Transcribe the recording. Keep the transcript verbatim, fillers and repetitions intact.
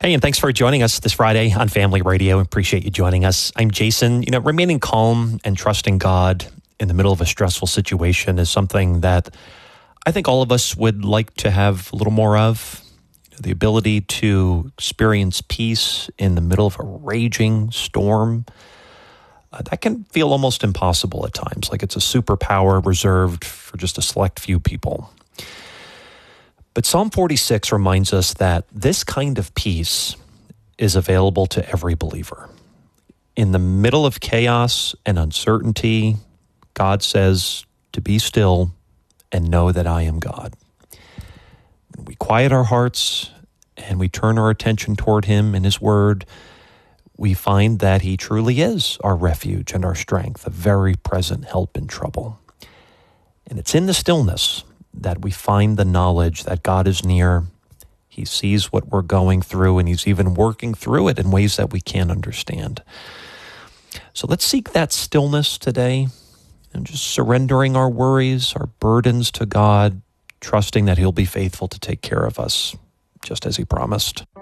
Hey, and thanks for joining us this Friday on Family Radio. Appreciate you joining us. I'm Jason. You know, remaining calm and trusting God in the middle of a stressful situation is something that I think all of us would like to have a little more of. The ability to experience peace in the middle of a raging storm. Uh, that can feel almost impossible at times, like it's a superpower reserved for just a select few people. But Psalm forty-six reminds us that this kind of peace is available to every believer. In the middle of chaos and uncertainty, God says to be still and know that I am God. When we quiet our hearts and we turn our attention toward Him and His Word, we find that He truly is our refuge and our strength, a very present help in trouble. And it's in the stillness that we find the knowledge that God is near. He sees what we're going through, and He's even working through it in ways that we can't understand. So let's seek that stillness today and just surrendering our worries, our burdens to God, trusting that He'll be faithful to take care of us, just as He promised.